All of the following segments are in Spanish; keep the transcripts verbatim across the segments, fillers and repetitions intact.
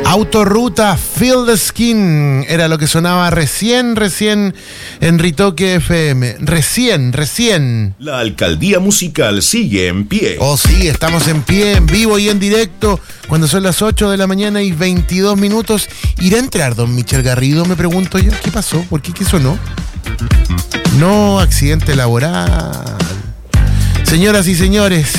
Autoruta, Feel the Skin, era lo que sonaba recién, recién en Ritoque F M. Recién, recién. La alcaldía musical sigue en pie. Oh sí, estamos en pie, en vivo y en directo, cuando son las ocho de la mañana y veintidós minutos. ¿Irá a entrar don Michel Garrido? Me pregunto yo. ¿Qué pasó? ¿Por qué? ¿Qué sonó? No, accidente laboral. Señoras y señores,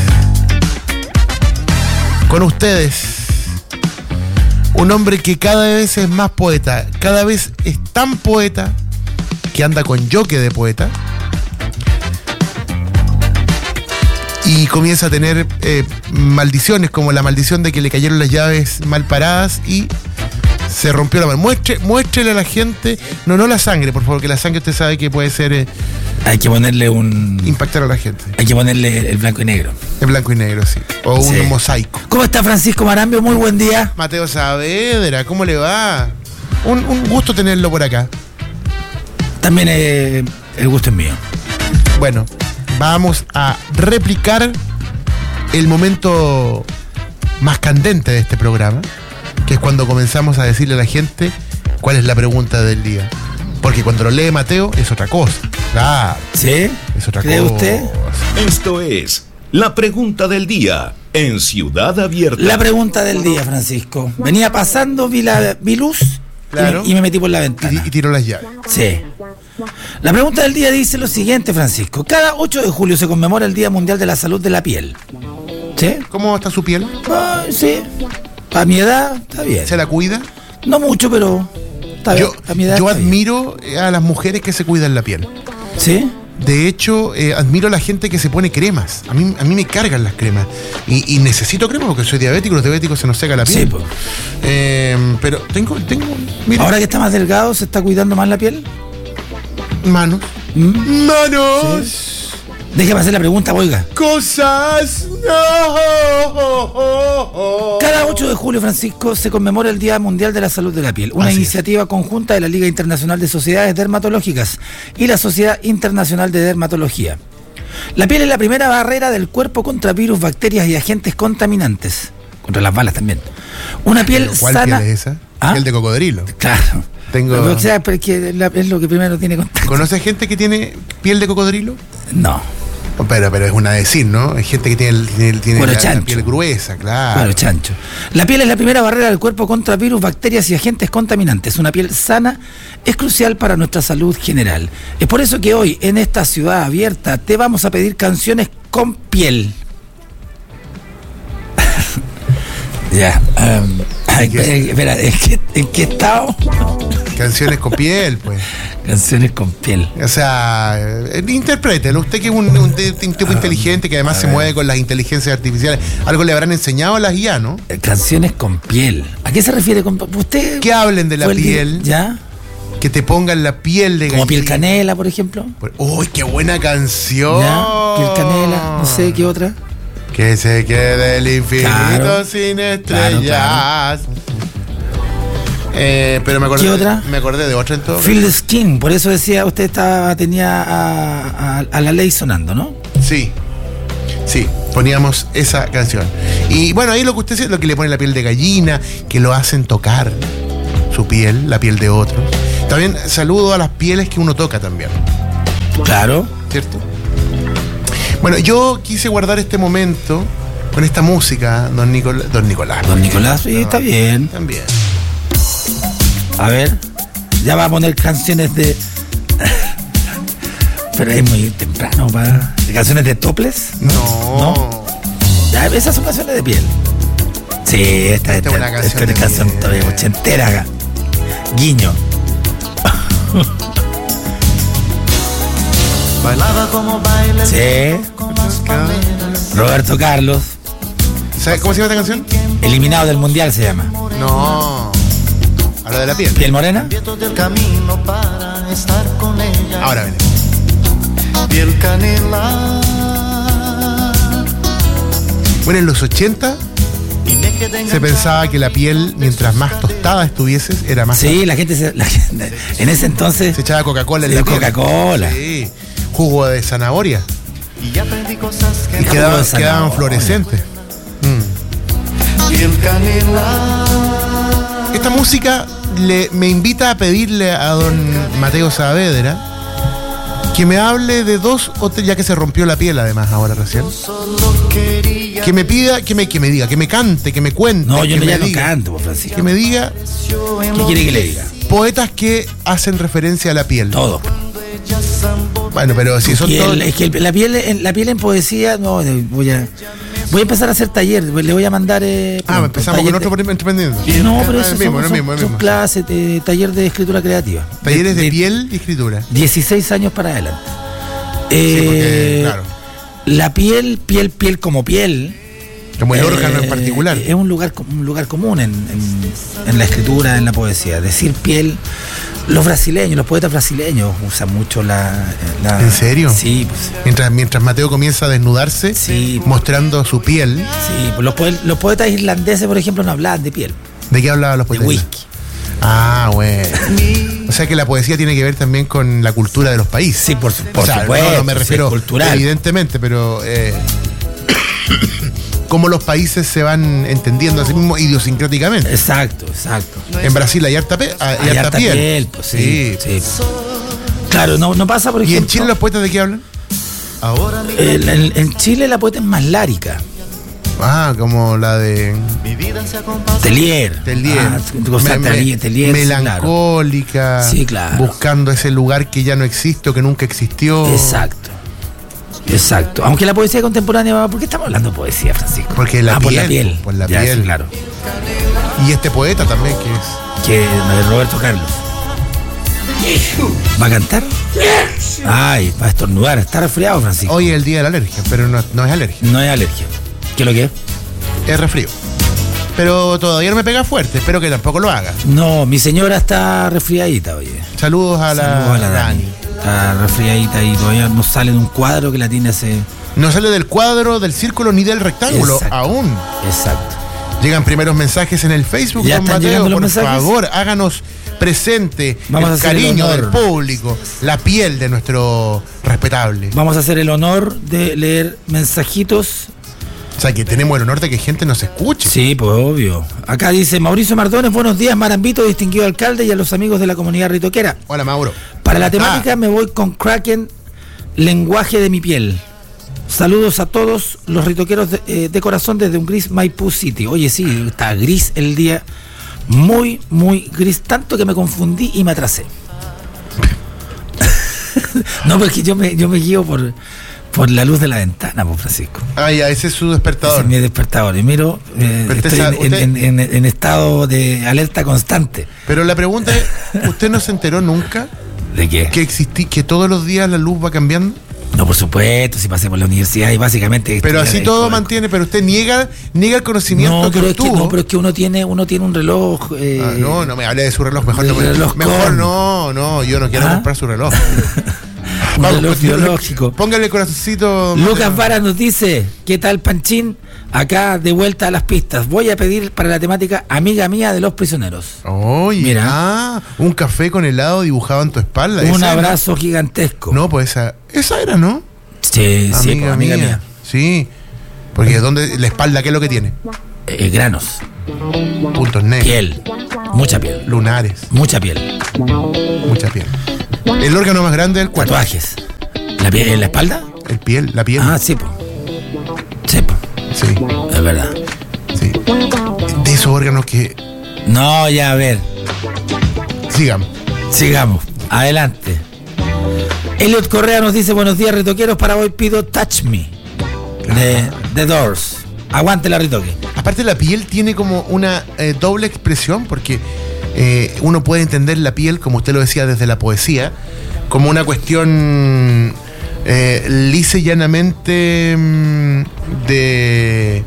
con ustedes, un hombre que cada vez es más poeta, cada vez es tan poeta que anda con yoke de poeta y comienza a tener eh, maldiciones, como la maldición de que le cayeron las llaves mal paradas y se rompió la mano. Muestre, muéstrele a la gente, no, no la sangre, por favor, que la sangre usted sabe que puede ser... Eh, hay que ponerle un... impactar a la gente. Hay que ponerle el blanco y negro. El blanco y negro, sí. O sí. Un mosaico. ¿Cómo está Francisco Marambio? Muy buen día. Mateo Saavedra, ¿cómo le va? Un, un gusto tenerlo por acá. También eh, el gusto es mío. Bueno, vamos a replicar el momento más candente de este programa, que es cuando comenzamos a decirle a la gente cuál es la pregunta del día. Porque cuando lo lee Mateo es otra cosa. Claro. ¿Sí? Es otra ¿Cree cosa. usted? Esto es la pregunta del día en Ciudad Abierta. La pregunta del día, Francisco. Venía pasando, vi, la, vi luz, claro, y, y me metí por la ventana. Y, y tiró las llaves. Sí. La pregunta del día dice lo siguiente, Francisco. Cada ocho de julio se conmemora el Día Mundial de la Salud de la Piel. ¿Sí? ¿Cómo está su piel? Ah, sí. A mi edad, está bien. ¿Se la cuida? No mucho, pero está bien. Yo, a mi edad yo está admiro bien a las mujeres que se cuidan la piel. ¿Sí? De hecho, eh, admiro a la gente que se pone cremas. A mí, a mí me cargan las cremas. Y, y necesito crema porque soy diabético. Los diabéticos se nos seca la piel. Sí, pues. Eh, pero tengo, tengo, mira. Ahora que está más delgado, ¿se está cuidando más la piel? Manos. ¿Mm? Manos. Sí. Déjeme hacer la pregunta, oiga. Cosas. No. Cada ocho de julio, Francisco, se conmemora el Día Mundial de la Salud de la Piel, una Así iniciativa es. conjunta de la Liga Internacional de Sociedades Dermatológicas y la Sociedad Internacional de Dermatología. La piel es la primera barrera del cuerpo contra virus, bacterias y agentes contaminantes. Contra las balas también. Una piel ¿Cuál sana. piel es esa? ¿Ah? El de cocodrilo. Claro. Tengo... O sea, porque la, es lo que primero tiene contacto. ¿Conoces gente que tiene piel de cocodrilo? No. Pero, pero es una decir, ¿no? Hay gente que tiene, tiene, tiene Bueno, la, la chancho. piel gruesa, claro. Claro, chancho. La piel es la primera barrera del cuerpo contra virus, bacterias y agentes contaminantes. Una piel sana es crucial para nuestra salud general. Es por eso que hoy, en esta ciudad abierta, te vamos a pedir canciones con piel. Ya. Um, ay, espera, ¿en qué, ¿en qué estado? Canciones con piel, pues. Canciones con piel. O sea, eh, interprételo. Usted que es un, un, un tipo Ah, inteligente que además se ver. mueve con las inteligencias artificiales. Algo le habrán enseñado a las I A, ¿no? Eh, Canciones con piel. ¿A qué se refiere? Con, ¿Usted Que hablen de la fue el piel. día- ¿Ya? Que te pongan la piel de Como gallina. Piel Canela, por ejemplo. ¡Uy, qué buena canción! ¿Ya? Piel Canela, no sé qué otra. Que se quede el infinito Claro. sin estrellas. Claro, claro. Eh, pero me acordé, ¿Qué otra? me acordé de otra en todo. Feel the Skin, por eso decía, usted estaba, tenía a, a, a la ley sonando, ¿no? Sí, sí, poníamos esa canción. Y bueno, ahí lo que usted dice, lo que le pone la piel de gallina, que lo hacen tocar su piel, la piel de otros. También saludo a las pieles que uno toca también, Claro. ¿cierto? Bueno, yo quise guardar este momento con esta música, don Nicolás. Don Nicolás. Don Nicolás, sí, No, está bien. También. A ver, ya va a poner canciones de... Pero es muy temprano para... ¿Canciones de Toples? No. ¿No? Ya, esas son canciones de piel. Sí, esta, Esta esta, es una canción esta es una de canción piel. todavía ochentera acá. Guiño. Bailaba como baile Sí. con las palmeras. Roberto Carlos. ¿Sabes cómo se llama esta canción? Eliminado del Mundial se llama. No. Habla de la piel. ¿Piel morena? Viento del camino para estar con ella. Ahora viene. Piel canela. Bueno, en los ochenta Y me quedé se enganchado. pensaba que la piel, mientras más tostada estuvieses, era más. Sí, la gente, se, la gente en ese entonces... Se echaba Coca-Cola en Sí, la piel. Coca-Cola. Sí. Jugo de zanahoria. Y aprendí cosas que Y no- quedaban, de zanahoria. quedaban fluorescentes. Mm. Piel canela. esta música le, me invita a pedirle a don Mateo Saavedra que me hable de dos, ya que se rompió la piel además ahora recién, que me pida, que me, que me diga, que me cante, que me cuente. No, yo que no, me ya no diga, canto, por Francisco. que me diga ¿Qué quiere que le diga? poetas que hacen referencia a la piel. Todo. Bueno, pero si son Y todos... el- es que el- la piel, en, la piel en poesía, no, eh, voy a voy a empezar a hacer taller, le voy a mandar. Eh, Ah, pronto, empezamos taller con otro de- independiente. No, pero Ah, eso el mismo, son, el son- mismo, el son mismo. clases, de, taller de escritura creativa. Talleres de, piel y escritura. dieciséis años para adelante. Sí, porque, Eh, claro, La piel, piel, piel como piel. como el eh, órgano en particular. Es un lugar, com- un lugar común en, en- en la escritura, en la poesía. Decir piel, los brasileños, los poetas brasileños usan mucho la. la- ¿En serio? Sí, pues. Mientras, mientras Mateo comienza a desnudarse, Sí. mostrando su piel. Sí, pues los, poe- los poetas irlandeses, por ejemplo, no hablaban de piel, ¿De qué hablaban los de poetas? whisky. Ah, bueno. O sea que la poesía tiene que ver también con la cultura de los países. Sí, por, su- por O sea, supuesto. no, no me sí, refiero cultural. evidentemente, pero eh, cómo los países se van entendiendo a sí mismos idiosincráticamente. Exacto, exacto. En Brasil hay harta, pe- hay Hay harta harta piel. piel, pues, sí, Sí. sí. Claro, no, no pasa, por ¿Y ejemplo. en Chile los poetas de qué hablan? Ahora mi, el- el- en Chile la poeta es más lárica. Ah, como la de mi vida se acompasa. Telier. Telier. Ah, o sea, Me- me- Telier, Telier, sí, claro. melancólica. Sí, claro. Buscando ese lugar que ya no existe o que nunca existió. Exacto. Exacto. Aunque la poesía contemporánea va. ¿Por qué estamos hablando de poesía, Francisco? Porque la ah, por la piel, piel. por la Ya, piel. sí, claro. Y este poeta también que es. Que de Roberto Carlos. ¿Va a cantar? Ay, va a estornudar. Está resfriado, Francisco. Hoy es el día de la alergia, pero no, no es alergia, No es alergia. ¿Qué es lo que es? es resfrío. Pero todavía no me pega fuerte, espero que tampoco lo haga. No, mi señora está resfriadita, oye. Saludos a la, Saludos a la Dani. Está resfriadita y todavía no sale de un cuadro que la tiene hace. No sale del cuadro, del círculo ni del rectángulo, Exacto. aún. Exacto. Llegan primeros mensajes en el Facebook, ¿Ya don están Mateo, llegando los por mensajes? favor, háganos presente Vamos a el hacer el cariño honor. del público, la piel de nuestro respetable. Vamos a hacer el honor de leer mensajitos. O sea, que tenemos el honor de que gente nos escuche. Sí, pues obvio. Acá dice Mauricio Mardones, buenos días, Marambito, distinguido alcalde, y a los amigos de la comunidad ritoquera. Hola, Mauro. Para la Ah, temática me voy con Kraken, lenguaje de mi piel. Saludos a todos los ritoqueros de, eh, de corazón desde un gris Maipú City. Oye, sí, está gris el día, muy, muy gris, tanto que me confundí y me atrasé. No, porque yo me, yo me guío por, por la luz de la ventana, por Francisco. Ah, ya, ese es su Ese despertador. es mi despertador. Y miro, eh, Pero usted estoy sabe- en, usted- en- en- en estado de alerta constante. Pero la pregunta es, ¿usted no se enteró nunca ¿De qué? que existí, que todos los días la luz va cambiando? No, por supuesto, si pasé por la universidad y básicamente... Pero así estudiar- todo eh, mantiene, pero usted niega, niega el conocimiento No, que pero es que, obtuvo. no, pero es que uno tiene, uno tiene un reloj. eh, Ah, no, no me hable de su reloj, mejor del no me- reloj Mejor con. no, no, yo no quiero ¿Ah? comprar su reloj. Un reloj continúe. biológico. Póngale el corazoncito. Lucas Mateo. Vara nos dice, ¿qué tal, Panchín? Acá de vuelta a las pistas. Voy a pedir para la temática Amiga Mía de los Prisioneros. Oye, Mira. ah, un café con helado dibujado en tu espalda. Un esa era. abrazo gigantesco. No, pues esa, esa era, ¿no? Sí, sí, pues, amiga mía. Sí, porque ¿dónde, la espalda, ¿qué es lo que tiene? Eh, granos, Puntos negros, piel, mucha piel, lunares, mucha piel, mucha piel. El órgano más grande del cuerpo. tatuajes. ¿La piel en la espalda? El piel, la piel. Ah, sí, pues. Sí, pues. Sí, Es verdad. sí. De esos órganos que. No, ya, a ver. Sigan. Sigamos. Adelante. Elliot Correa nos dice, buenos días, ritoqueros. Para hoy pido Touch Me de The Doors. Aguante la ritoque. Aparte, la piel tiene como una eh, doble expresión, porque eh, uno puede entender la piel, como usted lo decía, desde la poesía, como una cuestión eh, lisa y llanamente mm, de,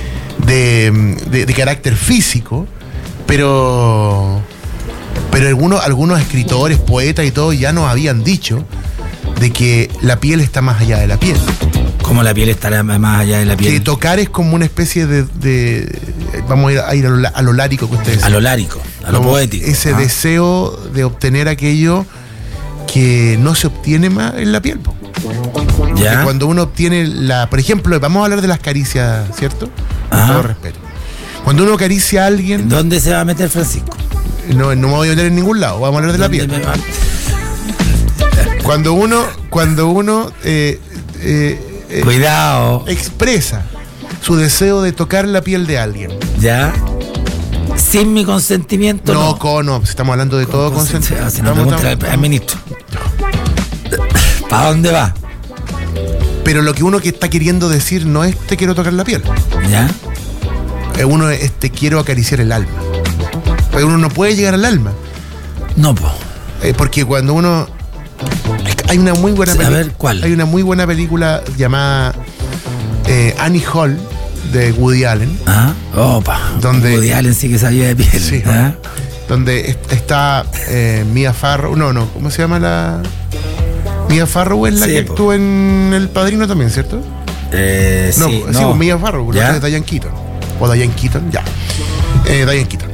de, de, de carácter físico, pero, pero algunos, algunos escritores, poetas y todo ya nos habían dicho de que la piel está más allá de la piel. Como la piel estará más allá de la Que piel. tocar es como una especie de, de- vamos a ir a, ir a, lo, a lo lárico que ustedes A lo lárico, a lo como poético. ese ¿ah? deseo de obtener aquello que no se obtiene más en la piel, po. ¿Ya? Que cuando uno obtiene la, por ejemplo, vamos a hablar de las caricias, ¿cierto? Con Ajá. todo respeto. Cuando uno acaricia a alguien, ¿Dónde se va a meter Francisco? no, no me voy a meter en ningún lado, vamos a hablar de la piel. Cuando uno, cuando uno eh, eh, eh, Cuidado. expresa su deseo de tocar la piel de alguien. Ya. Sin mi consentimiento. No, No, co, no, estamos hablando de todo consentimiento. Si no, pregúntale al, al ministro. ¿Para dónde va? Pero lo que uno que está queriendo decir no es te quiero tocar la piel. ¿Ya? Eh, Uno es te quiero acariciar el alma. Pero uno no puede llegar al alma. No, po. Eh, porque cuando uno... Hay una muy buena A película. ver, ¿cuál? Hay una muy buena película llamada eh, Annie Hall de Woody Allen. ¿Ah? Opa. Donde- Woody Allen sí que sabía de piel. Sí. ¿Ah? Donde est- está eh, Mia Farrow. No, no, ¿cómo se llama la...? Mia Farrow es la Sí, que po. actuó en El Padrino también, ¿cierto? Eh, No, sí, sí, no. pues Mia Farrow, la ¿Ya? otra es Diane Keaton. O Diane Keaton, ya. Eh, Diane Keaton.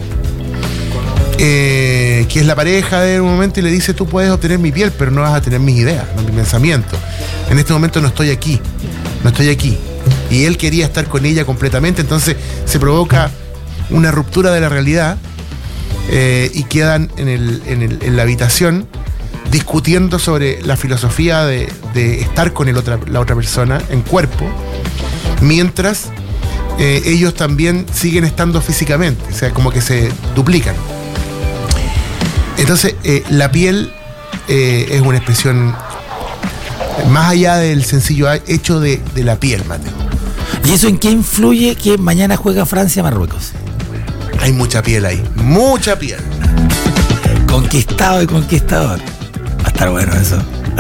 Eh, que es la pareja de un momento y le dice, tú puedes obtener mi piel, pero no vas a tener mis ideas, no mi pensamiento. En este momento no estoy aquí, no estoy aquí. Y él quería estar con ella completamente, entonces se provoca una ruptura de la realidad eh, y quedan en, el, en, el, en la habitación discutiendo sobre la filosofía de, de estar con el otra, la otra persona en cuerpo, mientras eh, ellos también siguen estando físicamente, o sea, como que se duplican. Entonces, eh, la piel eh, es una expresión más allá del sencillo hecho de, de la piel, Mateo. ¿Y eso en qué influye que mañana juega Francia-Marruecos? Hay mucha piel ahí, mucha piel. Conquistado y conquistador. Va a estar bueno eso.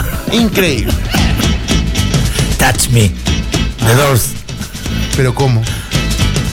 Increíble. Touch me. The Doors. Pero ¿cómo?